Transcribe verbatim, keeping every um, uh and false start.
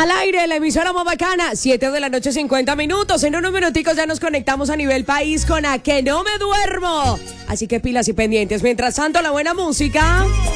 Al aire, la emisora más bacana, siete de la noche, cincuenta minutos. En unos minuticos ya nos conectamos a nivel país con A Que No Me Duermo. Así que pilas y pendientes. Mientras tanto, la buena música.